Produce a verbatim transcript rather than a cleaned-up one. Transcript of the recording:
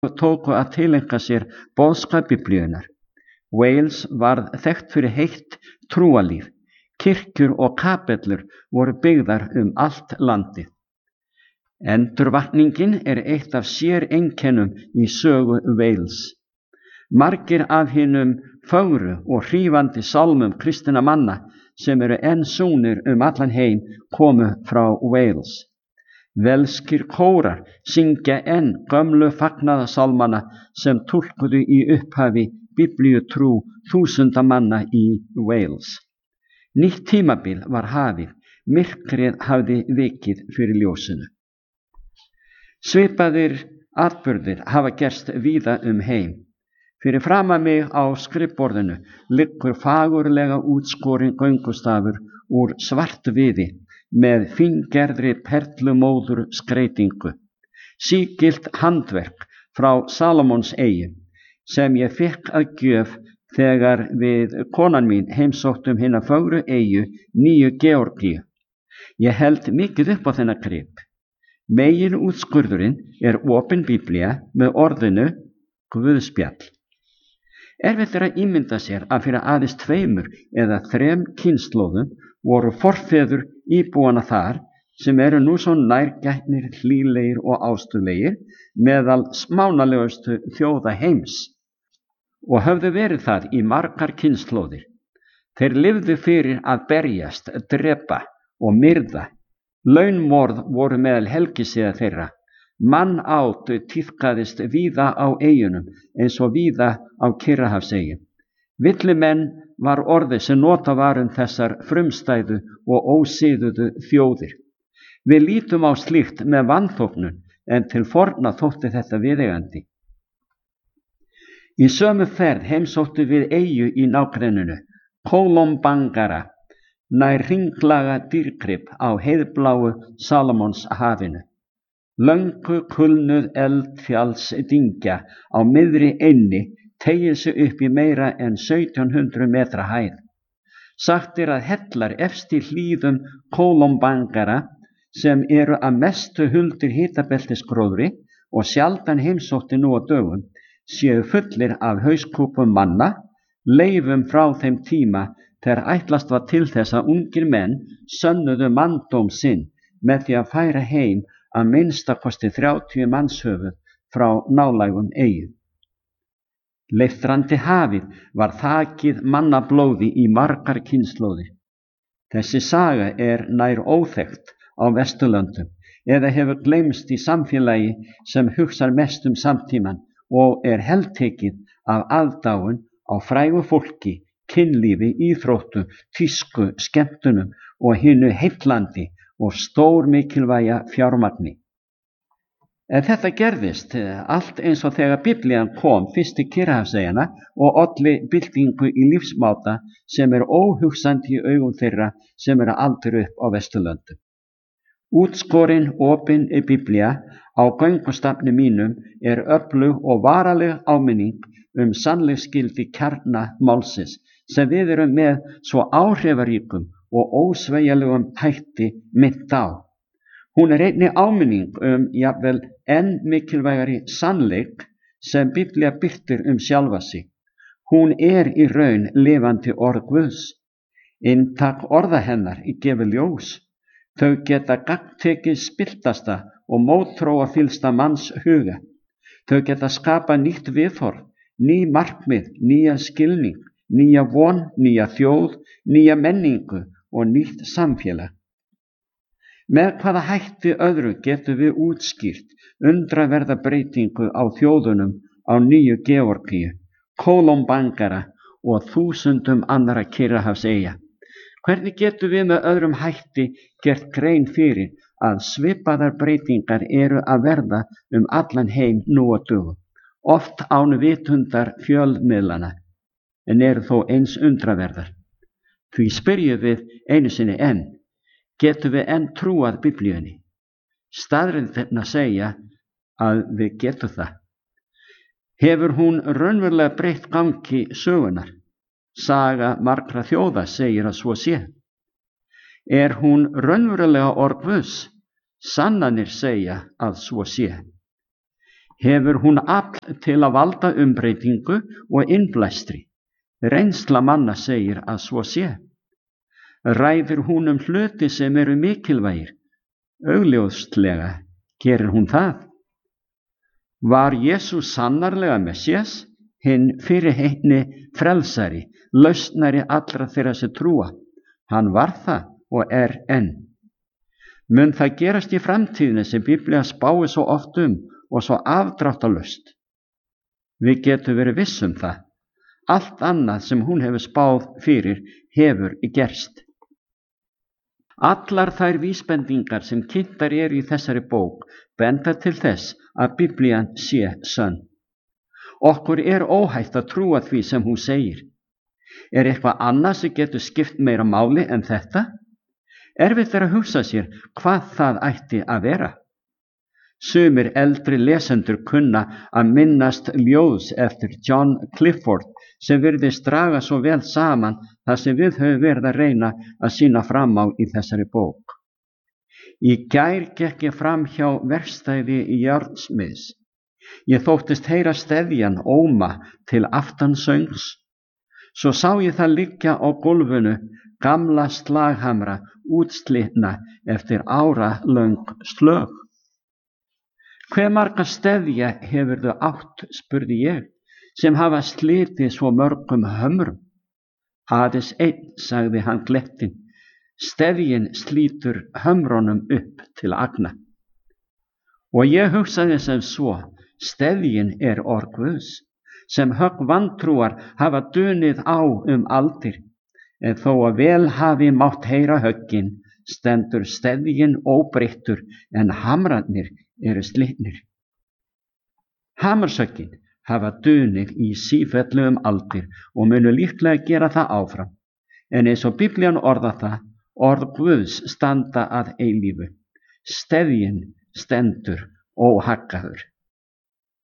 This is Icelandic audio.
tóku að tileinka sér boðskap Biblíunnar. Wales varð þekkt fyrir heitt trúarlíf. Kirkjur og kapellur voru byggðar um allt landið. Endurvakningin er eitt af séreinkennum í sögu Wales. Margir af hinum fögru og hrífandi sálmum kristinna manna sem eru enn sungnir um allan heim komu frá Wales. Velskir kórar syngja enn gömlu fagnaðarsálmana sem túlkuðu í upphafi biblíutrú þúsunda manna í Wales. Nýtt tímabil var hafið, myrkrið hafði vikið fyrir ljósinu. Svipaðir atburðir hafa gerst víða um heim. Fyrir framan mig á skrifborðinu liggur fagurlega útskorin göngustafur úr svartviði með fíngerðri perlumóður skreytingu. Sígilt handverk frá Salómons eyju sem ég fékk að gjöf þegar við konan mín heimsóttum hina fögru eyju Nýju Georgíu. Ég held mikið upp á þennan grip. Megin útskurðurinn er opin Biblía með orðinu Guðspjall. Erfitt er að ímynda sér að fyrir aðeins tveimur eða þrem kynslóðum voru forfeður íbúana þar sem eru nú svo nærgætnir, hlýlegir og ástuglegir meðal smánalegustu þjóða heims og höfðu verið það í margar kynslóðir. Þeir lifðu fyrir að berjast, drepa og myrða. Launmorð voru meðal helgisiða þeirra. Mannát tíðkaðist víða á eyjunum eins og víða á Kyrrahafseyju. Villimenn var orðið sem nota var um þessar frumstæðu og ósiðuðu þjóðir. Við lítum á slíkt með vanþóknun en til forna þótti þetta viðeigandi. Í sömu ferð heimsóttu við eyju í nágrenninu, Kolombangara, nær hringlaga dýrgrip á heiðbláu Salómons hafinu. Löngu kulnuð eldfjallsdyngja á miðri eynni teygir sig upp í meira en sautján hundruð metra hæð. Sagt er að hellar efst í hlíðum Kolombangara sem eru að mestu huldir hitabeltisgróðri og sjaldan heimsótti nú á dögum, séu fullir af hauskúpum manna, leifum frá þeim tíma þegar ætlast var til þess að ungir menn sönnuðu manndóm sinn með því að færa heim að minnsta kosti þrjátíu mannshöfuð frá nálægum eyju. Leiftrandi hafið var þakið mannablóði í margar kynslóðir. Þessi saga er nær óþekkt á Vesturlöndum eða hefur gleymst í samfélagi sem hugsar mest um samtíman og er heltekið af aðdáun á frægu fólki, kynlífi, íþróttu, tísku, skemmtunum og hinu heillandi og stór mikilvæga fjármagni. En þetta gerðist allt eins og þegar Biblían kom fyrst til Kyrrahafseyjanna og olli byltingu í lífsmáta sem er óhugsandi í augum þeirra sem eru aldir upp á Vesturlöndum. Útskorin opin Biblía á göngustafni mínum er öflug og varaleg áminning um sannleiksgildi kjarna málsins sem við erum með svo áhrifaríkum og ósveigjanlegum hætti minnt á. Hún er einnig áminning um jafnvel enn mikilvægari sannleik sem Biblía birtir um sjálfa sig. Hún er í raun lifandi orð Guðs. Inntak orða hennar gefur ljós. Þau geta gagntekið spilltasta og mótþróa fyllsta manns huga. Þau geta skapað nýtt viðhorf, ný markmið, nýja skilning, nýja von, nýja þjóð, nýja menningu og nýtt samfélag. Með hvaða hætti öðru getum við útskýrt undraverða breytingu á þjóðunum á Nýju Georgíu, Kolombangara og þúsundum annarra Kyrrahafseyja? Hvernig getum við með öðrum hætti gert grein fyrir að svipaðar breytingar eru að verða um allan heim nú á dögum, oft án vitundar fjölmiðlana, en eru þó eins undraverðar? Því spyrjum við einu sinni enn, getum við enn trúað Biblíunni? Staðreyndirnar segja að við getum það. Hefur hún raunverulega breytt gangi sögunar? Saga margra þjóða segir að svo sé. Er hún raunverulega orð Guðs? Sannanir segja að svo sé. Hefur hún afl til að valda umbreytingu og innblæstri? Reynsla manna segir að svo sé. Ræðir hún um hluti sem eru mikilvægir? Augljóslega gerir hún það. Var Jesús sannarlega Messías, hinn fyrirheitni frelsari, lausnari allra þeirra sem trúa? Hann var það og er enn. Mun það gerast í framtíðinni sem Biblía spáir svo oft um og svo afdráttarlaust? Við getum verið viss um það. Allt annað sem hún hefur spáð fyrir hefur gerst. Allar þær vísbendingar sem kynntar eru í þessari bók benda til þess að Biblían sé sönn. Okkur er óhætt að trúa því sem hún segir. Er eitthvað annað sem getur skipt meira máli en þetta? Erfitt er að hugsa sér hvað það ætti að vera. Sumir eldri lesendur kunna að minnast ljóðs eftir John Clifford sem virðist draga svo vel saman það sem við höfum verið að reyna að sýna fram á í þessari bók. Í gær gekk ég fram hjá verkstæði í járnsmiðs. Ég þóttist heyra steðjan óma til aftansöngs. Svo sá ég það liggja á gólfinu, gamla slaghamra útslitna eftir áralöng slög. Hve marga steðja hefurðu átt, spurði ég, sem hafa slitið svo mörgum hömrum? Aðeins einn, sagði hann glettinn. Steðjin slítur hömrunum upp til agna. Og ég hugsaði sem svo, steðjin er orð Guðs, sem högg vantrúar hafa dunið á um aldir, en þó að vel hafi mátt heyra höggin, stendur steðjin óbreyttur en hamrarnir eru slitnir. Hamarsöggin hafa dunið í sífellu um aldir og munu líklega gera það áfram, en eins og Biblían orða það, orð Guðs standa að eilífu. Steðjin stendur óhaggaður.